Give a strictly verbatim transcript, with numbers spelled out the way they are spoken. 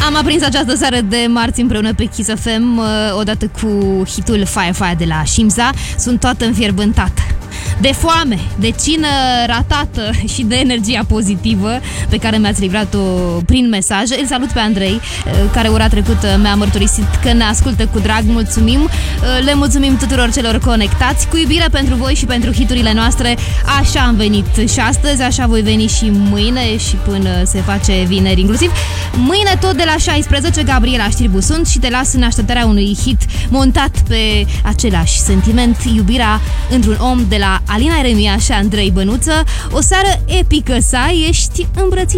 Am aprins această seară de marți împreună pe Kiss F M, odată cu hitul Fire Fire de la Shimza. Sunt toată înfierbântată de foame, de cină ratată și de energia pozitivă pe care mi-ați livrat-o prin mesaje. Îl salut pe Andrei, care ora trecută mi-a mărturisit că ne ascultă cu drag. Mulțumim! Le mulțumim tuturor celor conectați, cu iubire pentru voi și pentru hiturile noastre. Așa am venit și astăzi, așa voi veni și mâine și până se face vineri inclusiv. Mâine tot de la șaisprezece, Gabriela Știrbu sunt și te las în așteptarea unui hit montat pe același sentiment, iubirea într-un om, de la Alina Eremia și Andrei Bănuță. O seară epică să ai, ești îmbrățit